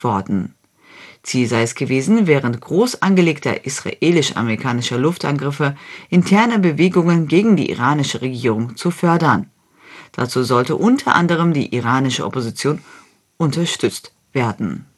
worden. Ziel sei es gewesen, während groß angelegter israelisch-amerikanischer Luftangriffe interne Bewegungen gegen die iranische Regierung zu fördern. Dazu sollte unter anderem die iranische Opposition unterstützt werden.